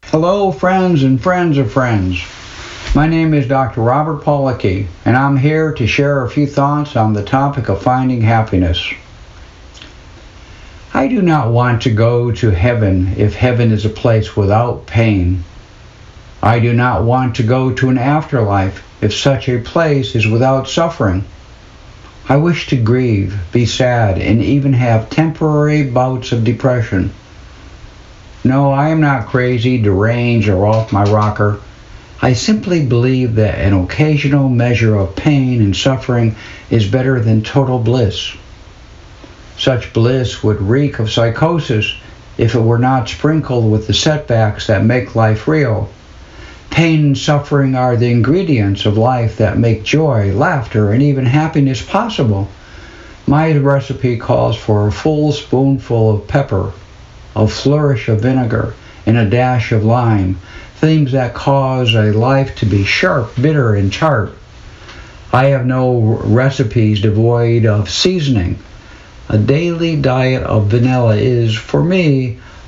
Hello, friends and friends of friends. My name is Dr. Robert Pollocky, and I'm here to share a few thoughts on the topic of finding happiness. I do not want to go to heaven if heaven is a place without pain. I do not want to go to an afterlife if such a place is without suffering. I wish to grieve, be sad, and even have temporary bouts of depression. No, I am not crazy, deranged, or off my rocker. I simply believe that an occasional measure of pain and suffering is better than total bliss. Such bliss would reek of psychosis if it were not sprinkled with the setbacks that make life real. Pain and suffering are the ingredients of life that make joy, laughter, and even happiness possible. My recipe calls for a full spoonful of pepper, a flourish of vinegar, and a dash of lime, things that cause a life to be sharp, bitter, and tart. I have no recipes devoid of seasoning. A daily diet of vanilla is, for me,